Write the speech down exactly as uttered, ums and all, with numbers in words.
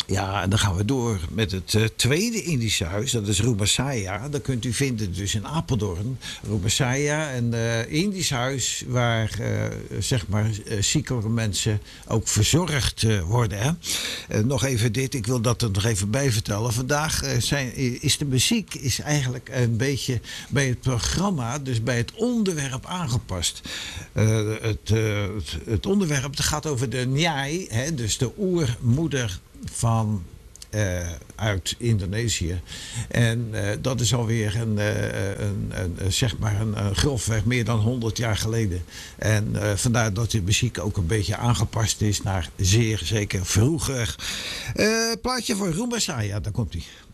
Ja, en dan gaan we door met het uh, tweede Indische huis. Dat is Rumasaya. Dat kunt u vinden dus in Apeldoorn. Rumasaya, een uh, Indisch huis waar uh, zeg maar uh, ziekere mensen ook verzorgd uh, worden. Hè? Uh, nog even dit, ik wil dat er nog even bij vertellen. Vandaag uh, zijn, is de muziek is eigenlijk een beetje bij het programma, dus bij het onderwerp aangepast. Uh, het, uh, het, het onderwerp gaat over de Nyai, hè, dus de oermoeder van uh, uit Indonesië. En uh, dat is alweer een, uh, een, een, zeg maar een, een grofweg meer dan honderd jaar geleden. En uh, vandaar dat de muziek ook een beetje aangepast is naar zeer zeker vroeger. Uh, plaatje voor Rumbasaya, daar komt hij.